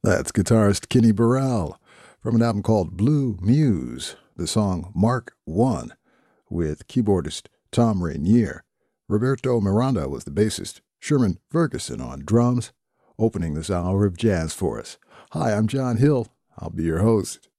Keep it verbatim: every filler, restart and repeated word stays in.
That's guitarist Kenny Burrell from an album called Blue Muse, the song Mark one, with keyboardist Tom Rainier. Roberto Miranda was the bassist, Sherman Ferguson on drums, opening this hour of jazz for us. Hi, I'm John Hill. I'll be your host.